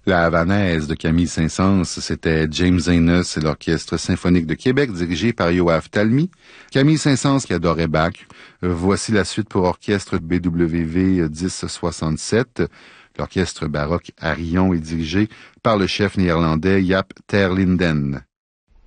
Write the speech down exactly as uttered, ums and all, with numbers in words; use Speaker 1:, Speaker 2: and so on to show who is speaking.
Speaker 1: La Havanaise de Camille Saint-Saëns, c'était James Zainus et l'Orchestre symphonique de Québec dirigé par Yoav Talmy. Camille Saint-Saëns qui adorait Bach. Voici la suite pour orchestre B W V dix soixante-sept. L'orchestre baroque Arion est dirigé par le chef néerlandais Jaap ter Linden.